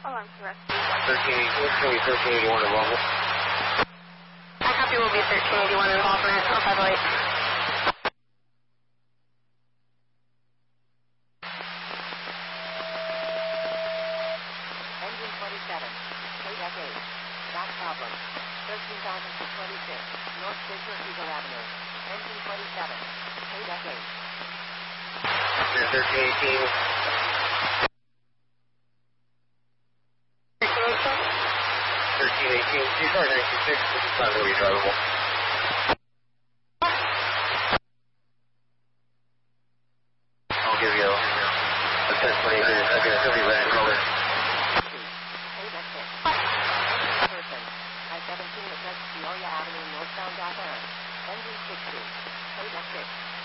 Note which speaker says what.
Speaker 1: Alarm to rescue.
Speaker 2: 1381 involvement.
Speaker 1: I copy will be 1381 involvement. Oh, 508.
Speaker 3: Engine 27, KDEC 8. Back problem. 13,026, North Fisher Eagle Avenue. Engine 27, KDEC 8.
Speaker 2: 1318. 1318. C-Car 926. This is not really drivable. I'll give you a 1020. I'll get a 30 red and color.
Speaker 3: Person. I-17 at Peoria Avenue, northbound Los Angeles. Engine 60. KDEC 6.